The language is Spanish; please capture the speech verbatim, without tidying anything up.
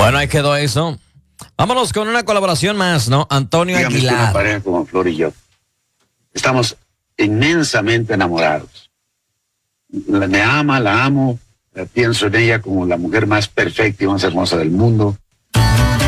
Bueno, ahí quedó eso. Vámonos con una colaboración más, ¿no? Antonio Dígame, Aguilar. una pareja como Flor y yo. Estamos inmensamente enamorados. La- Me ama, la amo, eh, pienso en ella como la mujer más perfecta y más hermosa del mundo.